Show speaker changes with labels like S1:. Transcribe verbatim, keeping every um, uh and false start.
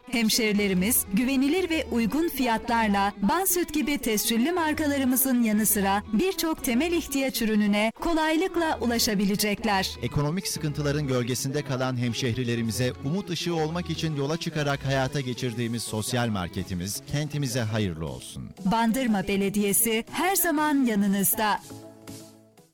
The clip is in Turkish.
S1: Hemşerilerimiz güvenilir ve uygun fiyatlarla Bansüt gibi tescilli markalarımızın yanı sıra birçok temel ihtiyaç ürününe kolaylıkla ulaşabilecekler.
S2: Ekonomik sıkıntıların gölgesinde kalan hemşehrilerimize umut ışığı olmak için yola çıkarak hayata geçirdiğimiz sosyal marketimiz kentimize hayırlı olsun.
S1: Bandırma Belediyesi her zaman yanınızda.